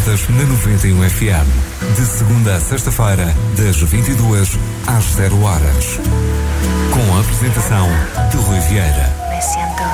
notas na 91 FM. De segunda a sexta-feira, das 22 às 0 horas. Com a apresentação de Rui Vieira.